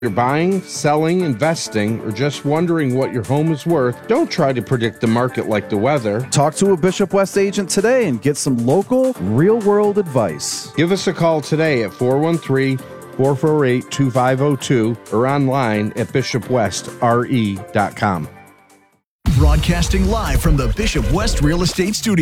You're buying, selling, investing, or just wondering what your home is worth, don't try to predict the market like the weather. Talk to a Bishop West agent today and get some local, real-world advice. Give us a call today at 413-448-2502 or online at bishopwestre.com. Broadcasting live from the Bishop West Real Estate Studio.